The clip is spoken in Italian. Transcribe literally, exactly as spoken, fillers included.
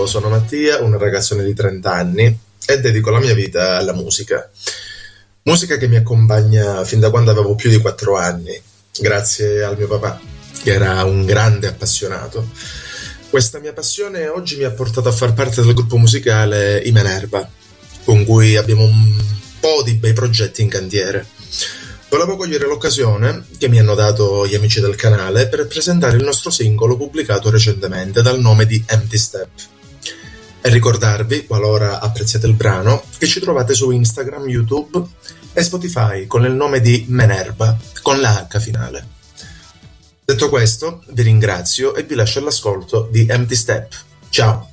sono Mattia, un ragazzone di trenta anni e dedico la mia vita alla musica. Musica che mi accompagna fin da quando avevo più di quattro anni, grazie al mio papà, che era un grande appassionato. Questa mia passione oggi mi ha portato a far parte del gruppo musicale I Menerva, con cui abbiamo un po' di bei progetti in cantiere. Volevo cogliere l'occasione che mi hanno dato gli amici del canale per presentare il nostro singolo pubblicato recentemente dal nome di Empty Step e ricordarvi, qualora apprezziate il brano, che ci trovate su Instagram, YouTube e Spotify con il nome di Menerva, con la H finale. Detto questo, vi ringrazio e vi lascio all'ascolto di Empty Step. Ciao!